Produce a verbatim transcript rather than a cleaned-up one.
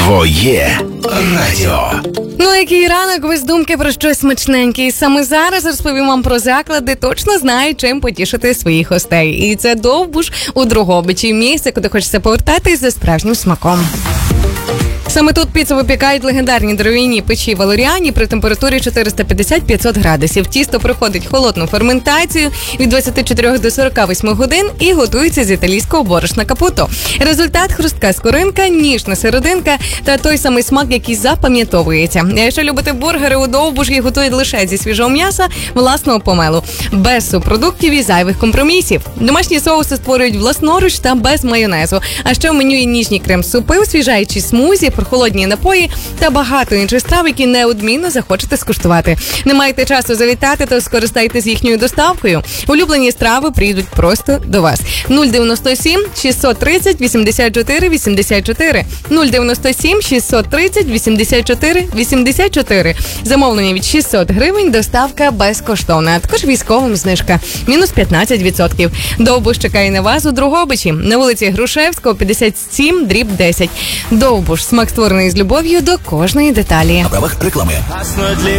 Твоє радіо. Ну, який ранок, ви з думки про щось смачненьке. І саме зараз розповім вам про заклад, де точно знають, чим потішити своїх гостей. І це Довбуш у Дрогобичі. Місце, куди хочеться повертатись за справжнім смаком. Саме тут піцу випікають легендарні дерев'яні печі Валеріані при температурі чотириста п'ятдесят - п'ятсот градусів. Тісто проходить холодну ферментацію від двадцяти чотирьох до сорока восьми годин і готується з італійського борошна капуто. Результат – хрустка скоринка, ніжна серединка та той самий смак, який запам'ятовується. Якщо любите бургери, у Довбуш їх готують лише зі свіжого м'яса власного помелу, без субпродуктів і зайвих компромісів. Домашні соуси створюють власноруч та без майонезу. А ще в меню є ніжні крем-супи, освіжаючі смузі, прохолодні напої та багато інших страв, які неодмінно захочете скуштувати. Не маєте часу завітати, то скористайтесь їхньою доставкою. Улюблені страви прийдуть просто до вас. нуль дев'яносто сім шістсот тридцять вісімдесят чотири вісімдесят чотири нуль дев'яносто сім шістсот тридцять вісімдесят чотири вісімдесят чотири. Замовлення від шістсот гривень, доставка безкоштовна, а також військовим знижка мінус п'ятнадцять відсотків. Довбуш чекає на вас у Дрогобичі на вулиці Грушевського, п'ятдесят сім дріб десять. Довбуш – смак, створений з любов'ю до кожної деталі. На правах реклами.